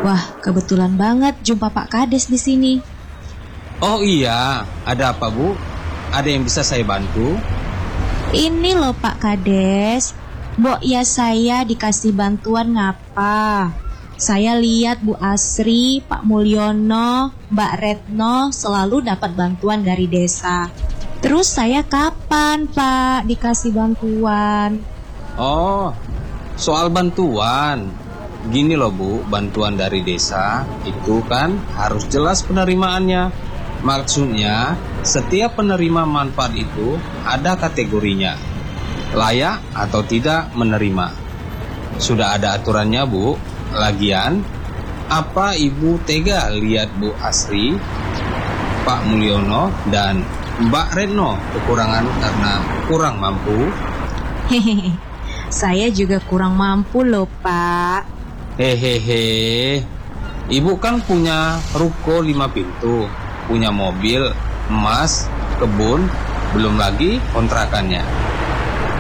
Wah, kebetulan banget jumpa Pak Kades di sini. Oh iya, ada apa Bu? Ada yang bisa saya bantu? Ini loh Pak Kades, Mbok ya saya dikasih bantuan ngapa? Saya lihat Bu Asri, Pak Mulyono, Mbak Retno selalu dapat bantuan dari desa. Terus saya kapan Pak dikasih bantuan? Oh, soal bantuan. Gini loh Bu, bantuan dari desa itu kan harus jelas penerimaannya. Maksudnya, setiap penerima manfaat itu ada kategorinya, layak atau tidak menerima. Sudah ada aturannya Bu. Lagian, apa Ibu tega lihat Bu Asri, Pak Mulyono, dan Mbak Retno kekurangan karena kurang mampu? Hehehe, saya juga kurang mampu loh Pak. Hehehe, Ibu kan punya ruko 5 pintu, punya mobil, emas, kebun, belum lagi kontrakannya.